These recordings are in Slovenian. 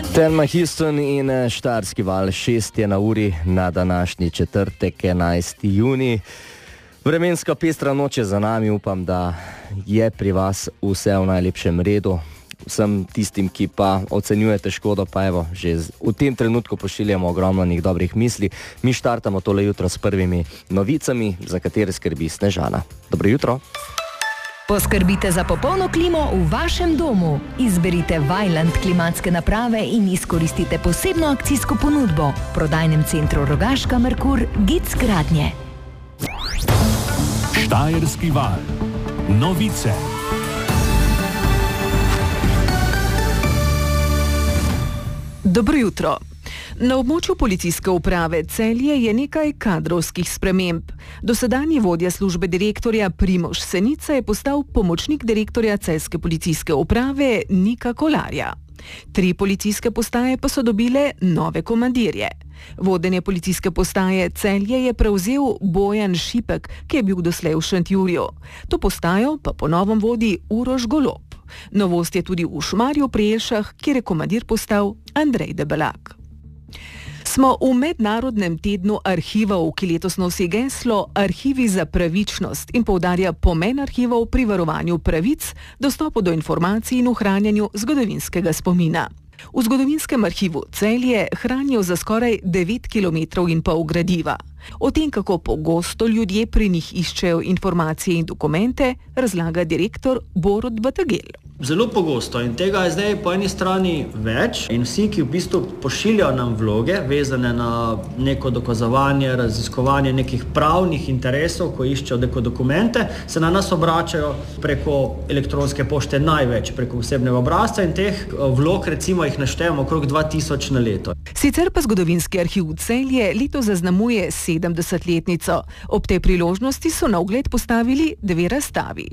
Thelma Houston in Štajerski val 6 je na uri na današnji četrtek, 11. juni. Vremenska pestra noč je za nami, upam, da je pri vas vse v najlepšem redu. Vsem tistim, ki pa ocenjujete škodo, pa evo, že v tem trenutku pošiljamo ogromno njih dobrih misli. Mi štartamo tole jutro s prvimi novicami, za katere skrbi Snežana. Dobro jutro. Poskrbite za popolno klimo v vašem domu. Izberite Vaillant klimatske naprave in izkoristite posebno akcijsko ponudbo. V prodajnem centru Rogaška Merkur Gic Gradnje. Štajerski val. Novice. Dobro jutro. Na območju policijske uprave Celje je nekaj kadrovskih sprememb. Dosedanji vodja službe direktorja Primož Senica je postal pomočnik direktorja celjske policijske uprave Nika Kolarja. 3 policijske postaje pa so dobile nove komandirje. Vodenje policijske postaje Celje je prevzel Bojan Šipek, ki je bil doslej v Šentjurju. To postajo pa po novem vodi Uroš Golob. Novost je tudi v Šmarju pri Jelšah, kjer je komandir postal Andrej Debelak. Smo v mednarodnem tednu arhivov, ki letos nosi geslo Arhivi za pravičnost in poudarja pomen arhivov pri varovanju pravic, dostopu do informacij in ohranjanju zgodovinskega spomina. V zgodovinskem arhivu Celje hranijo za skoraj 9,5 km gradiva. O tem, kako pogosto ljudje pri njih iščejo informacije in dokumente, razlaga direktor Borut Batagel. Zelo pogosto in tega je zdaj po eni strani več in vsi, ki v bistvu pošiljajo nam vloge, vezane na neko dokazovanje, raziskovanje nekih pravnih interesov, ko iščejo neko dokumente, se na nas obračajo preko elektronske pošte največ, preko osebnega obrazca in teh vlog recimo jih naštejemo okrog 2000 na leto. Sicer pa zgodovinski arhiv Celje letos zaznamuje 70-letnico. Ob tej priložnosti so na ogled postavili 2 razstavi.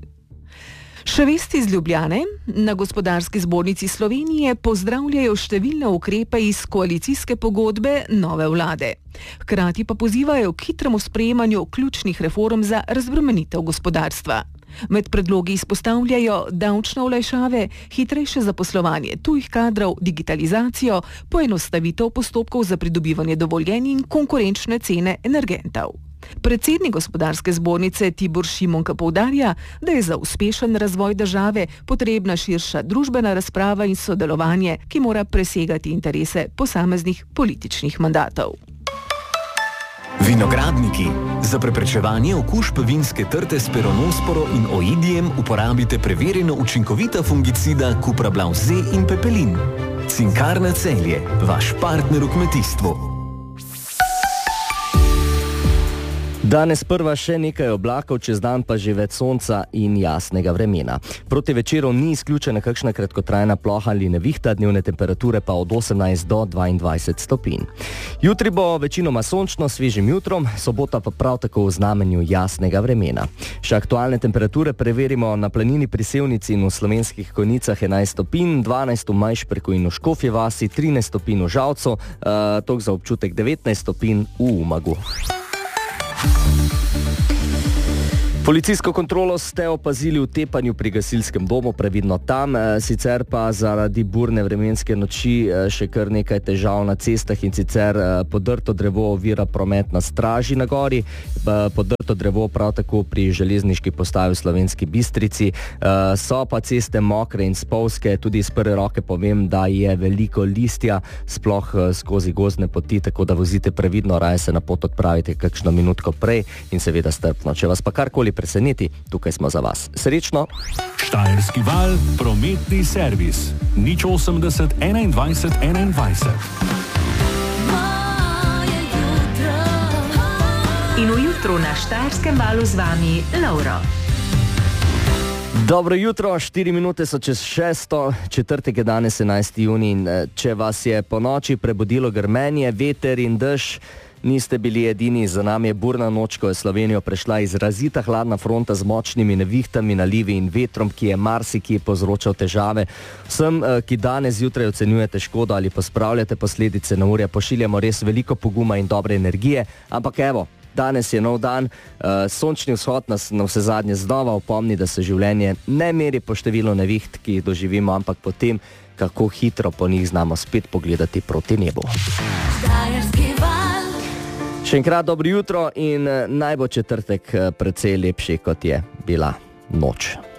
Še vesti iz Ljubljane, na Gospodarski zbornici Slovenije pozdravljajo številne ukrepe iz koalicijske pogodbe nove vlade. Hkrati pa pozivajo k hitremu sprejemanju ključnih reform za razbremenitev gospodarstva. Med predlogi izpostavljajo davčne olajšave, hitrejše zaposlovanje tujih kadrov, digitalizacijo, poenostavitev postopkov za pridobivanje dovoljenj in konkurenčne cene energentov. Predsednik Gospodarske zbornice Tibor Šimonka poudarja, da je za uspešen razvoj države potrebna širša družbena razprava in sodelovanje, ki mora presegati interese posameznih političnih mandatov. Vinogradniki. Za preprečevanje okužb vinske trte s peronosporo in oidijem uporabite preverjeno učinkovita fungicida Cuprablav Z in Pepelin. Cinkarna Celje, vaš partner v kmetijstvu. Danes prva še nekaj oblakov, čez dan pa že več sonca in jasnega vremena. Proti večeru ni izključena kakšna kratkotrajna ploha ali nevihta, dnevne temperature pa od 18 do 22 stopinj. Jutri bo večinoma sončno, svežim jutrom, sobota pa prav tako v znamenju jasnega vremena. Še aktualne temperature preverimo na planini pri Sevnici in v Slovenskih Konjicah 11 stopinj, 12 v Majšperku in v Škofji vasi, 13 stopinj v Žalcu, tok za občutek 19 stopinj v Umagu. Policijsko kontrolo ste opazili v tepanju pri gasilskem domu, previdno tam, sicer pa zaradi burne vremenske noči še kar nekaj težav na cestah in sicer podrto drevo ovira promet na Straži na gori, podrto drevo prav tako pri železniški postaji v Slovenski Bistrici, so pa ceste mokre in spolzke, tudi iz prve roke povem, da je veliko listja, sploh skozi gozdne poti, tako da vozite previdno, raje se na pot odpravite kakšno minutko prej in seveda strpno. Če vas pa karkoli preseneti, tukaj smo za vas. Srečno! Štajerski val, prometni servis. 080 21 21. In v jutru na Štajerskem valu z vami Lauro. Dobro jutro, 4 minute so čez 6, četrtek je danes 11. juni in če vas je po noči prebudilo grmenje, veter in dež, niste bili edini, za nami je burna noč, ko je Slovenijo prešla izrazita hladna fronta z močnimi nevihtami, nalivi in vetrom, ki je marsikje povzročal težave. Vsem, ki danes zjutraj ocenjujete škodo ali pa spravljate posledice neurja, pošiljamo res veliko poguma in dobre energije, ampak evo, danes je nov dan, sončni vzhod nas na vse zadnje znova opomni, da se življenje ne meri po številu neviht, ki jih doživimo, ampak po tem, kako hitro po njih znamo spet pogledati proti nebu. Še enkrat dobro jutro in naj bo četrtek precej lepši, kot je bila noč.